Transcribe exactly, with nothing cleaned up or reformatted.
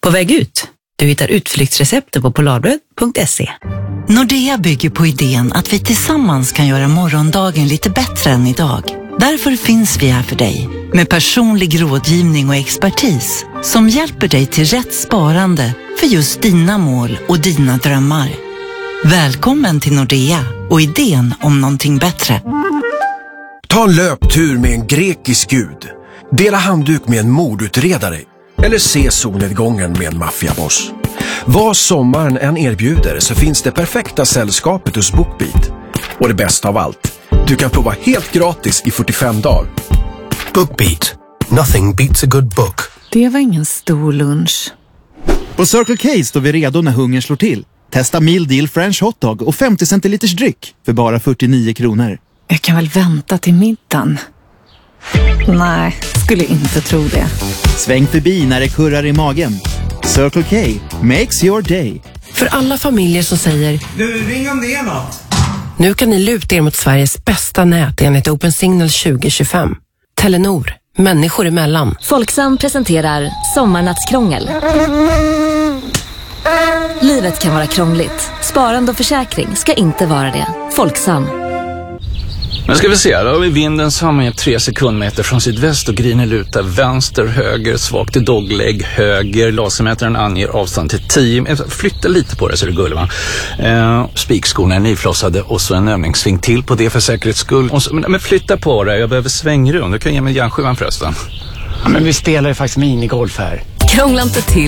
På väg ut? Du hittar utflyktsrecepter på polarbröd punkt se. Nordea bygger på idén att vi tillsammans kan göra morgondagen lite bättre än idag. Därför finns vi här för dig med personlig rådgivning och expertis som hjälper dig till rätt sparande för just dina mål och dina drömmar. Välkommen till Nordea och idén om någonting bättre. Ta en löptur med en grekisk gud. Dela handduk med en mordutredare. Eller se solnedgången med en maffiaboss. Vad sommaren än erbjuder så finns det perfekta sällskapet hos BookBeat. Och det bästa av allt, du kan prova helt gratis i fyrtiofem dagar. BookBeat. Nothing beats a good book. Det var ingen stor lunch. På Circle K står vi redo när hungern slår till. Testa meal deal French hotdog och femtio centiliters dryck för bara fyrtionio kronor. Jag kan väl vänta till middagen. Nej, skulle inte tro det. Sväng förbi när det kurrar i magen. Circle K makes your day. För alla familjer som säger du, ring om det är något. Nu kan ni luta er mot Sveriges bästa nät enligt Open Signal tjugo tjugofem. Telenor, människor emellan. Folksam presenterar Sommarnattskrångel. Livet kan vara krångligt. Sparande och försäkring ska inte vara det. Folksam. Nu ska vi se, då har vi vinden som är tre sekundmeter från sydväst och grinen lutar vänster, höger, svagt till dogleg, höger. Lasermätaren anger avstånd till tio. Flytta lite på det så det gullar, va? Eh, spikskorna är nyflossade och så en övningssving till på det för säkerhets skull. Och så, men, men flytta på det, jag behöver svängrum. Du kan ge mig järnsjuan förresten. Ja, men vi spelar ju faktiskt minigolf här. Krångla inte till